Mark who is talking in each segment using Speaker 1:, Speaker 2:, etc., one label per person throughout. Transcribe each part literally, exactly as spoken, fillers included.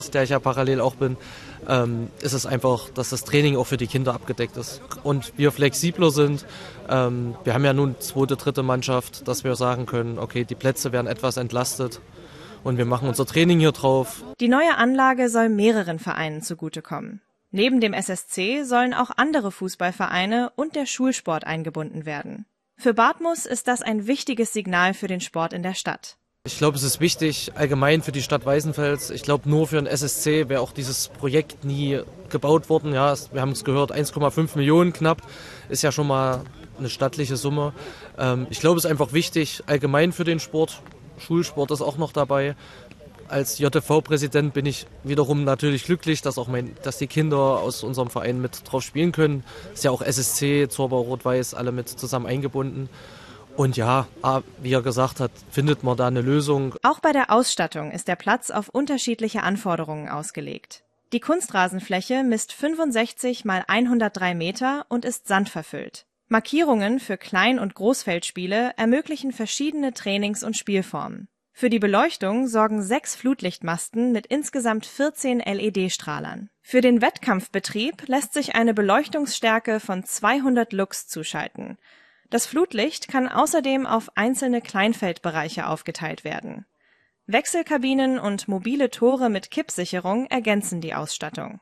Speaker 1: der ich ja parallel auch bin, ähm, ist es einfach, dass das Training auch für die Kinder abgedeckt ist und wir flexibler sind. Ähm, wir haben ja nun zweite, dritte Mannschaft, dass wir sagen können, okay, die Plätze werden etwas entlastet und wir machen unser Training hier drauf.
Speaker 2: Die neue Anlage soll mehreren Vereinen zugutekommen. Neben dem S S C sollen auch andere Fußballvereine und der Schulsport eingebunden werden. Für Bartmus ist das ein wichtiges Signal für den Sport in der Stadt.
Speaker 1: Ich glaube, es ist wichtig, allgemein für die Stadt Weißenfels. Ich glaube, nur für den S S C wäre auch dieses Projekt nie gebaut worden. Ja, wir haben es gehört, eins Komma fünf Millionen knapp, ist ja schon mal eine stattliche Summe. Ähm, ich glaube, es ist einfach wichtig, allgemein für den Sport. Schulsport ist auch noch dabei. Als J T V-Präsident bin ich wiederum natürlich glücklich, dass auch mein, dass die Kinder aus unserem Verein mit drauf spielen können. Ist ja auch S S C, Zorbau, Rot-Weiß, alle mit zusammen eingebunden. Und ja, wie er gesagt hat, findet man da eine Lösung.
Speaker 2: Auch bei der Ausstattung ist der Platz auf unterschiedliche Anforderungen ausgelegt. Die Kunstrasenfläche misst fünfundsechzig mal hundertdrei Meter und ist sandverfüllt. Markierungen für Klein- und Großfeldspiele ermöglichen verschiedene Trainings- und Spielformen. Für die Beleuchtung sorgen sechs Flutlichtmasten mit insgesamt vierzehn L E D-Strahlern. Für den Wettkampfbetrieb lässt sich eine Beleuchtungsstärke von zweihundert Lux zuschalten. Das Flutlicht kann außerdem auf einzelne Kleinfeldbereiche aufgeteilt werden. Wechselkabinen und mobile Tore mit Kippsicherung ergänzen die Ausstattung.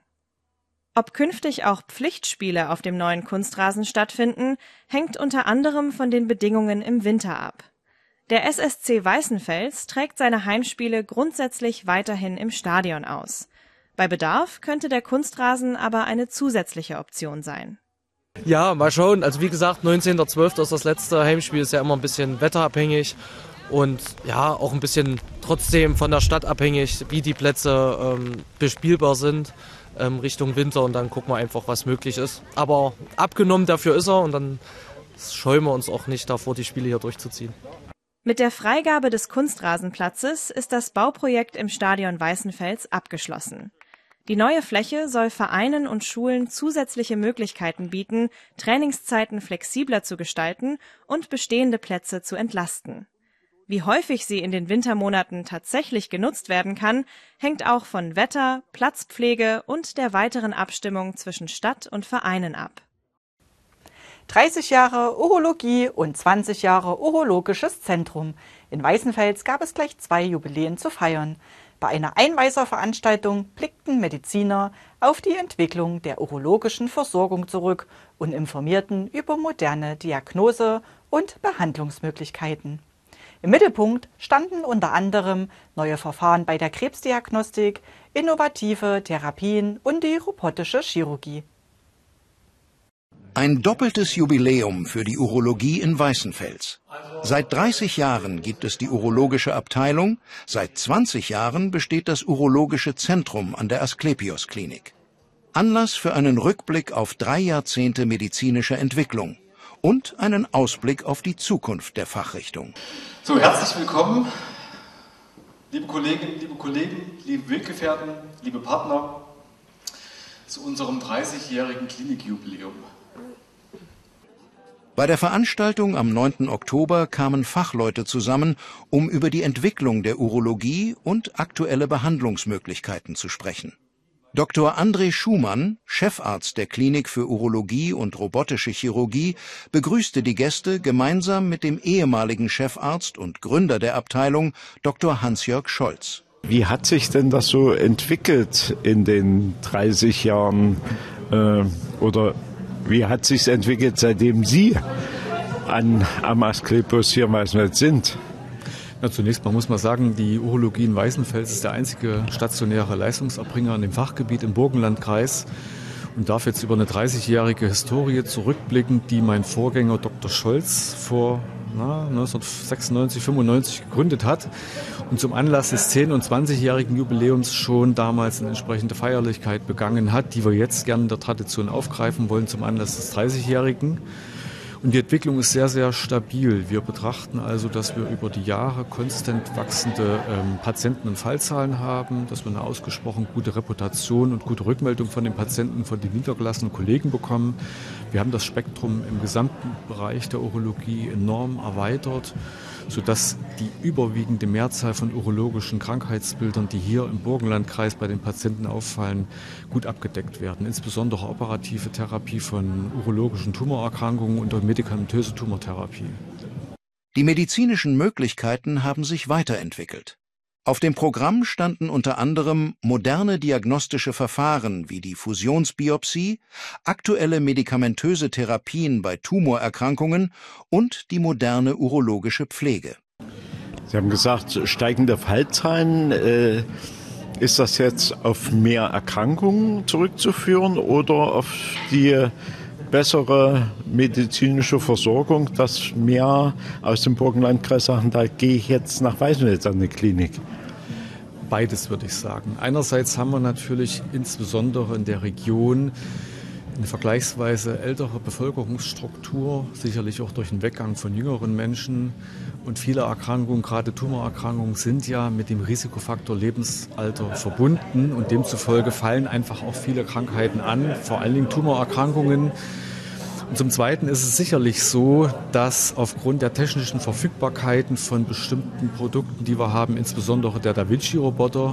Speaker 2: Ob künftig auch Pflichtspiele auf dem neuen Kunstrasen stattfinden, hängt unter anderem von den Bedingungen im Winter ab. Der S S C Weißenfels trägt seine Heimspiele grundsätzlich weiterhin im Stadion aus. Bei Bedarf könnte der Kunstrasen aber eine zusätzliche Option sein.
Speaker 1: Ja, mal schauen. Also wie gesagt, neunzehnter zwölfter ist das letzte Heimspiel, ist ja immer ein bisschen wetterabhängig und ja, auch ein bisschen trotzdem von der Stadt abhängig, wie die Plätze ähm, bespielbar sind ähm, Richtung Winter und dann gucken wir einfach, was möglich ist. Aber abgenommen dafür ist er und dann scheuen wir uns auch nicht davor, die Spiele hier durchzuziehen.
Speaker 2: Mit der Freigabe des Kunstrasenplatzes ist das Bauprojekt im Stadion Weißenfels abgeschlossen. Die neue Fläche soll Vereinen und Schulen zusätzliche Möglichkeiten bieten, Trainingszeiten flexibler zu gestalten und bestehende Plätze zu entlasten. Wie häufig sie in den Wintermonaten tatsächlich genutzt werden kann, hängt auch von Wetter, Platzpflege und der weiteren Abstimmung zwischen Stadt und Vereinen ab.
Speaker 3: dreißig Jahre Urologie und zwanzig Jahre Urologisches Zentrum. In Weißenfels gab es gleich zwei Jubiläen zu feiern. Bei einer Einweiserveranstaltung blickten Mediziner auf die Entwicklung der urologischen Versorgung zurück und informierten über moderne Diagnose- und Behandlungsmöglichkeiten. Im Mittelpunkt standen unter anderem neue Verfahren bei der Krebsdiagnostik, innovative Therapien und die robotische Chirurgie.
Speaker 4: Ein doppeltes Jubiläum für die Urologie in Weißenfels. Seit dreißig Jahren gibt es die urologische Abteilung, seit zwanzig Jahren besteht das Urologische Zentrum an der Asklepios-Klinik. Anlass für einen Rückblick auf drei Jahrzehnte medizinischer Entwicklung und einen Ausblick auf die Zukunft der Fachrichtung.
Speaker 5: So, herzlich willkommen, liebe Kolleginnen, liebe Kollegen, liebe Weggefährten, liebe Partner, zu unserem dreißigjährigen Klinikjubiläum.
Speaker 4: Bei der Veranstaltung am neunten Oktober kamen Fachleute zusammen, um über die Entwicklung der Urologie und aktuelle Behandlungsmöglichkeiten zu sprechen. Doktor André Schumann, Chefarzt der Klinik für Urologie und robotische Chirurgie, begrüßte die Gäste gemeinsam mit dem ehemaligen Chefarzt und Gründer der Abteilung, Doktor Hans-Jörg Scholz.
Speaker 6: Wie hat sich denn das so entwickelt in den dreißig Jahren äh, oder wie hat sich entwickelt, seitdem Sie an, am Asklepios hier in Weißenfels sind?
Speaker 7: Na, zunächst mal muss man sagen, die Urologie in Weißenfels ist der einzige stationäre Leistungserbringer in dem Fachgebiet im Burgenlandkreis und darf jetzt über eine dreißigjährige Historie zurückblicken, die mein Vorgänger Doktor Scholz vor na, neunzehnhundertsechsundneunzig, fünfundneunzig gegründet hat und zum Anlass des zehn- und zwanzigjährigen Jubiläums schon damals eine entsprechende Feierlichkeit begangen hat, die wir jetzt gerne in der Tradition aufgreifen wollen zum Anlass des dreißigjährigen. Und die Entwicklung ist sehr, sehr stabil. Wir betrachten also, dass wir über die Jahre konstant wachsende ähm, Patienten- und Fallzahlen haben, dass wir eine ausgesprochen gute Reputation und gute Rückmeldung von den Patienten, von den niedergelassenen Kollegen bekommen. Wir haben das Spektrum im gesamten Bereich der Urologie enorm erweitert, sodass die überwiegende Mehrzahl von urologischen Krankheitsbildern, die hier im Burgenlandkreis bei den Patienten auffallen, gut abgedeckt werden. Insbesondere operative Therapie von urologischen Tumorerkrankungen und medikamentöse Tumortherapie.
Speaker 4: Die medizinischen Möglichkeiten haben sich weiterentwickelt. Auf dem Programm standen unter anderem moderne diagnostische Verfahren wie die Fusionsbiopsie, aktuelle medikamentöse Therapien bei Tumorerkrankungen und die moderne urologische Pflege.
Speaker 6: Sie haben gesagt, steigende Fallzahlen. Äh, ist das jetzt auf mehr Erkrankungen zurückzuführen oder auf die bessere medizinische Versorgung, dass mehr aus dem Burgenlandkreis sagen, da gehe ich jetzt nach Weißenfels an die Klinik?
Speaker 7: Beides würde ich sagen. Einerseits haben wir natürlich insbesondere in der Region eine vergleichsweise ältere Bevölkerungsstruktur, sicherlich auch durch den Weggang von jüngeren Menschen. Und viele Erkrankungen, gerade Tumorerkrankungen, sind ja mit dem Risikofaktor Lebensalter verbunden. Und demzufolge fallen einfach auch viele Krankheiten an, vor allen Dingen Tumorerkrankungen. Und zum Zweiten ist es sicherlich so, dass aufgrund der technischen Verfügbarkeiten von bestimmten Produkten, die wir haben, insbesondere der Da Vinci-Roboter,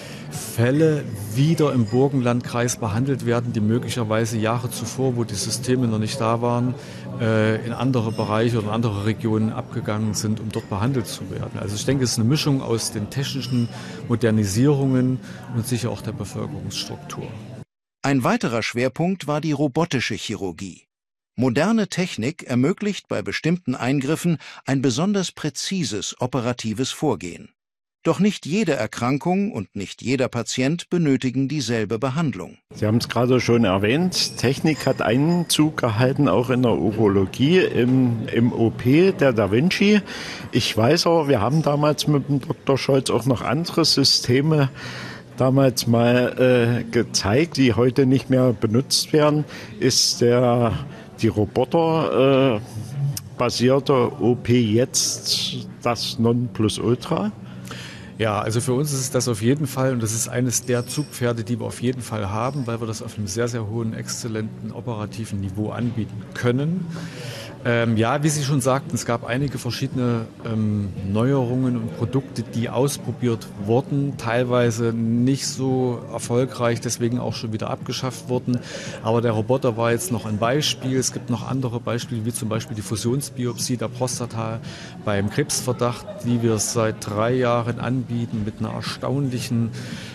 Speaker 7: Fälle wieder im Burgenlandkreis behandelt werden, die möglicherweise Jahre zuvor, wo die Systeme noch nicht da waren, in andere Bereiche oder andere Regionen abgegangen sind, um dort behandelt zu werden. Also ich denke, es ist eine Mischung aus den technischen Modernisierungen und sicher auch der Bevölkerungsstruktur.
Speaker 4: Ein weiterer Schwerpunkt war die robotische Chirurgie. Moderne Technik ermöglicht bei bestimmten Eingriffen ein besonders präzises operatives Vorgehen. Doch nicht jede Erkrankung und nicht jeder Patient benötigen dieselbe Behandlung.
Speaker 6: Sie haben es gerade schon erwähnt, Technik hat Einzug gehalten, auch in der Urologie, im, im O P der Da Vinci. Ich weiß aber, wir haben damals mit dem Doktor Scholz auch noch andere Systeme damals mal äh, gezeigt, die heute nicht mehr benutzt werden. Ist der die Roboter äh, basierte O P jetzt das Nonplusultra?
Speaker 7: Ja, also für uns ist es das auf jeden Fall und das ist eines der Zugpferde, die wir auf jeden Fall haben, weil wir das auf einem sehr, sehr hohen, exzellenten operativen Niveau anbieten können. Ähm, ja, wie Sie schon sagten, es gab einige verschiedene ähm, Neuerungen und Produkte, die ausprobiert wurden, teilweise nicht so erfolgreich, deswegen auch schon wieder abgeschafft wurden. Aber der Roboter war jetzt noch ein Beispiel. Es gibt noch andere Beispiele, wie zum Beispiel die Fusionsbiopsie der Prostata beim Krebsverdacht, die wir seit drei Jahren anbieten mit einer erstaunlichen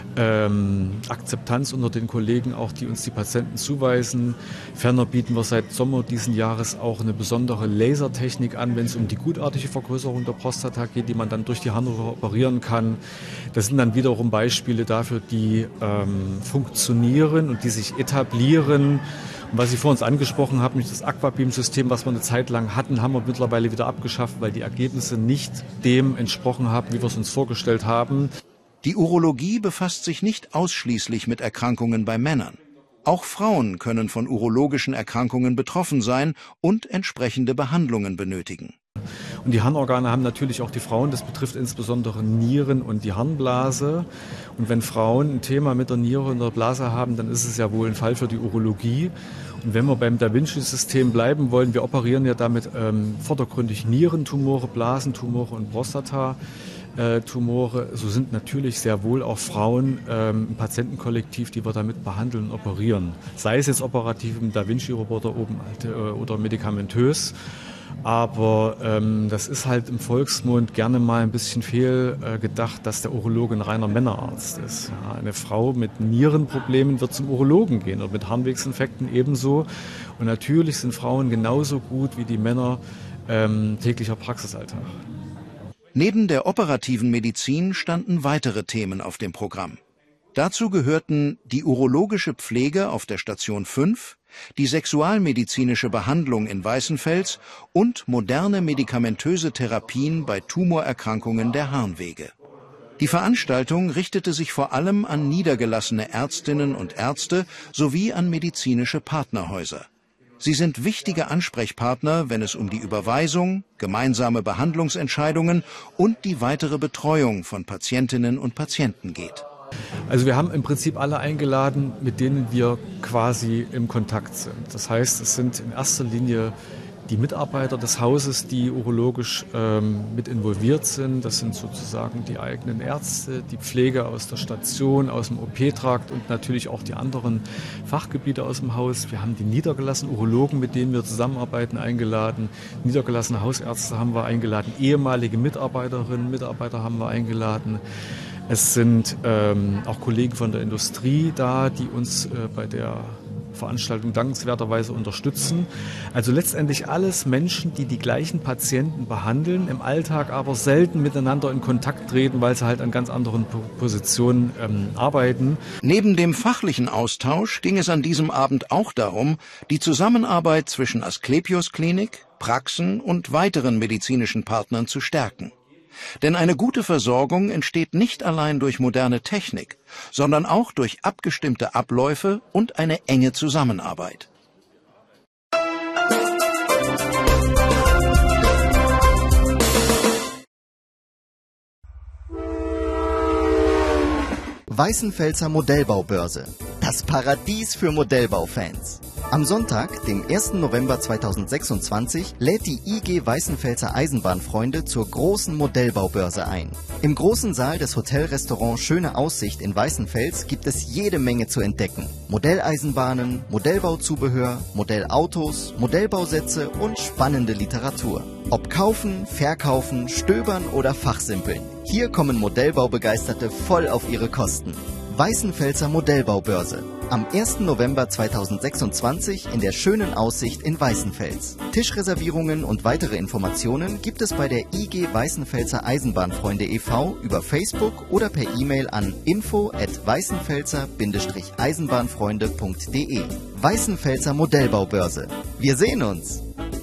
Speaker 7: Ähm, Akzeptanz unter den Kollegen, auch die uns die Patienten zuweisen. Ferner bieten wir seit Sommer diesen Jahres auch eine besondere Lasertechnik an, wenn es um die gutartige Vergrößerung der Prostata geht, die man dann durch die Harnröhre operieren kann. Das sind dann wiederum Beispiele dafür, die ähm, funktionieren und die sich etablieren. Und was Sie vor uns angesprochen haben, das Aquabeam-System, was wir eine Zeit lang hatten, haben wir mittlerweile wieder abgeschafft, weil die Ergebnisse nicht dem entsprochen haben, wie wir es uns vorgestellt haben.
Speaker 4: Die Urologie befasst sich nicht ausschließlich mit Erkrankungen bei Männern. Auch Frauen können von urologischen Erkrankungen betroffen sein und entsprechende Behandlungen benötigen.
Speaker 7: Und die Harnorgane haben natürlich auch die Frauen, das betrifft insbesondere Nieren und die Harnblase. Und wenn Frauen ein Thema mit der Niere und der Blase haben, dann ist es ja wohl ein Fall für die Urologie. Und wenn wir beim Da Vinci-System bleiben wollen, wir operieren ja damit ähm, vordergründig Nierentumore, Blasentumore und Prostata. Tumore, so sind natürlich sehr wohl auch Frauen ähm, ein Patientenkollektiv, die wir damit behandeln und operieren. Sei es jetzt operativ im Da Vinci-Roboter oben äh, oder medikamentös. Aber ähm, das ist halt im Volksmund gerne mal ein bisschen fehl äh, gedacht, dass der Urologe ein reiner Männerarzt ist. Ja, eine Frau mit Nierenproblemen wird zum Urologen gehen und mit Harnwegsinfekten ebenso. Und natürlich sind Frauen genauso gut wie die Männer ähm, täglicher Praxisalltag.
Speaker 4: Neben der operativen Medizin standen weitere Themen auf dem Programm. Dazu gehörten die urologische Pflege auf der Station fünf, die sexualmedizinische Behandlung in Weißenfels und moderne medikamentöse Therapien bei Tumorerkrankungen der Harnwege. Die Veranstaltung richtete sich vor allem an niedergelassene Ärztinnen und Ärzte sowie an medizinische Partnerhäuser. Sie sind wichtige Ansprechpartner, wenn es um die Überweisung, gemeinsame Behandlungsentscheidungen und die weitere Betreuung von Patientinnen und Patienten geht.
Speaker 7: Also wir haben im Prinzip alle eingeladen, mit denen wir quasi im Kontakt sind. Das heißt, es sind in erster Linie die Mitarbeiter des Hauses, die urologisch ähm, mit involviert sind. Das sind sozusagen die eigenen Ärzte, die Pflege aus der Station, aus dem O P-Trakt und natürlich auch die anderen Fachgebiete aus dem Haus. Wir haben die niedergelassenen Urologen, mit denen wir zusammenarbeiten, eingeladen. Niedergelassene Hausärzte haben wir eingeladen. Ehemalige Mitarbeiterinnen, Mitarbeiter haben wir eingeladen. Es sind ähm, auch Kollegen von der Industrie da, die uns äh, bei der Veranstaltung dankenswerterweise unterstützen. Also letztendlich alles Menschen, die die gleichen Patienten behandeln, im Alltag aber selten miteinander in Kontakt treten, weil sie halt an ganz anderen Positionen ähm, arbeiten.
Speaker 4: Neben dem fachlichen Austausch ging es an diesem Abend auch darum, die Zusammenarbeit zwischen Asklepios Klinik, Praxen und weiteren medizinischen Partnern zu stärken. Denn eine gute Versorgung entsteht nicht allein durch moderne Technik, sondern auch durch abgestimmte Abläufe und eine enge Zusammenarbeit.
Speaker 8: Weißenfelser Modellbaubörse. Das Paradies für Modellbaufans. Am Sonntag, dem ersten November zweitausendsechsundzwanzig, lädt die I G Weißenfelser Eisenbahnfreunde zur großen Modellbaubörse ein. Im großen Saal des Hotelrestaurants Schöne Aussicht in Weißenfels gibt es jede Menge zu entdecken. Modelleisenbahnen, Modellbauzubehör, Modellautos, Modellbausätze und spannende Literatur. Ob kaufen, verkaufen, stöbern oder fachsimpeln. Hier kommen Modellbaubegeisterte voll auf ihre Kosten. Weißenfelser Modellbaubörse. Am ersten November zweitausendsechsundzwanzig in der Schönen Aussicht in Weißenfels. Tischreservierungen und weitere Informationen gibt es bei der I G Weißenfelser Eisenbahnfreunde e V über Facebook oder per E-Mail an info at weißenfelser Eisenbahnfreunde punkt de. Weißenfelser Modellbaubörse. Wir sehen uns!